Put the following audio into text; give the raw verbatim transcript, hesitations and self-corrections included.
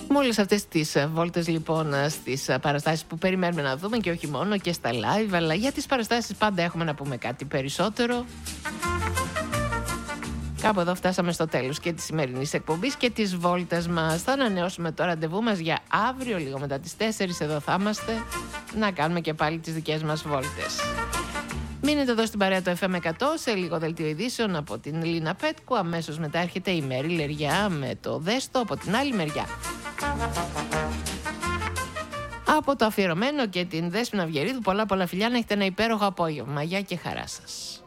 Με όλες αυτές τις βόλτες λοιπόν στις παραστάσεις που περιμένουμε να δούμε και όχι μόνο και στα live, αλλά για τις παραστάσεις πάντα έχουμε να πούμε κάτι περισσότερο. Κάπου εδώ φτάσαμε στο τέλος και της σημερινής εκπομπής και της βόλτας μας. Θα ανανεώσουμε το ραντεβού μας για αύριο λίγο μετά τις τέσσερις. Εδώ θα είμαστε να κάνουμε και πάλι τις δικές μας βόλτες. Μείνετε εδώ στην παρέα του εφ εμ εκατό, σε λίγο δελτίο ειδήσεων από την Λίνα Πέτκου. Αμέσως μετά έρχεται η Μέρη Λεριά με το Δέστο από την άλλη μεριά. Από το αφιερωμένο και την Δέσποινα Αυγερίδου, πολλά πολλά φιλιά, να έχετε ένα υπέροχο απόγευμα. Γεια και χαρά σας.